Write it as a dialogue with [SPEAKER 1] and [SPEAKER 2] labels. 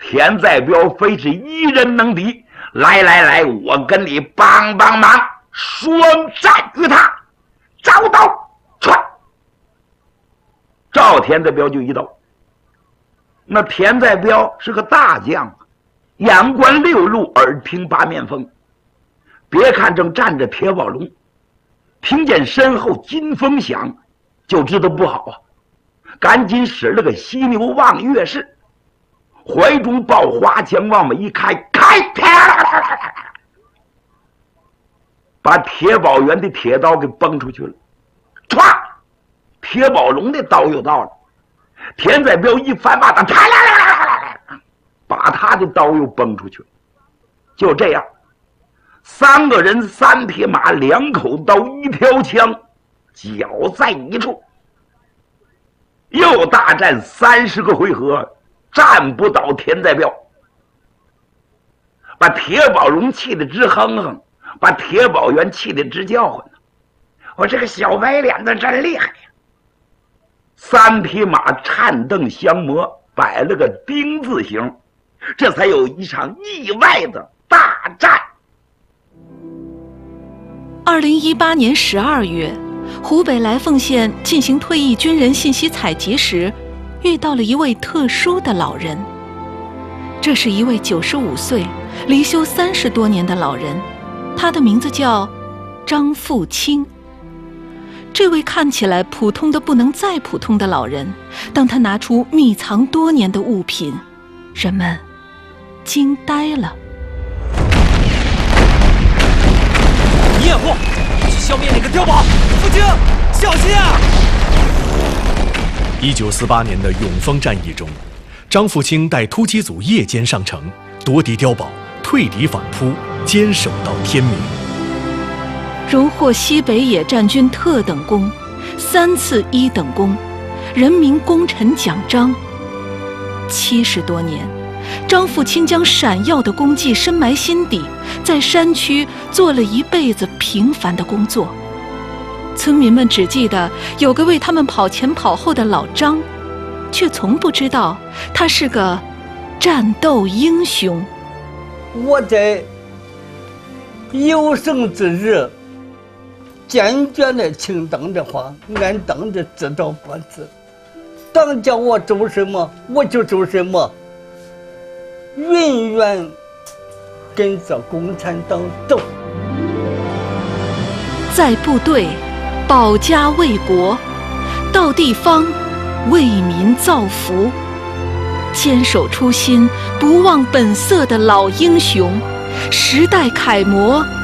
[SPEAKER 1] 田在彪非是一人能敌，来，我跟你帮忙，双战于他，招刀传。照田在彪就一刀。那田在彪是个大将，眼观六路，耳听八面风。别看正站着铁宝龙，听见身后金风响，就知道不好啊，赶紧使了个犀牛望月式，怀中抱花枪往外一开，把铁宝元的铁刀给崩出去了。歘，铁宝龙的刀又到了，田在彪一翻把他，把他的刀又崩出去了。就这样，3个人3匹马2口刀1条枪，搅在一处，又大战30个回合，战不倒田在彪，把铁宝龙气得直哼哼，把铁宝元气得直叫唤。我这个小白脸子真厉害呀！3匹马颤蹬相磨，摆了个丁字形，这才有一场意外的大战。
[SPEAKER 2] 2018年12月，湖北来凤县进行退役军人信息采集时，遇到了一位特殊的老人。这是一位95岁、离休30多年的老人，他的名字叫张富清。这位看起来普通的不能再普通的老人，当他拿出秘藏多年的物品，人们惊呆了。
[SPEAKER 3] 验货，去消灭那个碉堡！富清，小心啊
[SPEAKER 4] ！1948年的永丰战役中，张富清带突击组夜间上城，夺敌碉堡，退敌反扑，坚守到天明。
[SPEAKER 2] 荣获西北野战军特等功、3次1等功、人民功臣奖章。70多年，张富清将闪耀的功绩深埋心底，在山区做了一辈子平凡的工作。村民们只记得有个为他们跑前跑后的老张，却从不知道他是个战斗英雄。
[SPEAKER 5] 我在有生之日坚决的听党的话，按党的指导办事。党叫我做什么，我就做什么，永远跟着共产党走。
[SPEAKER 2] 在部队保家卫国，到地方为民造福，坚守初心、不忘本色的老英雄，时代楷模，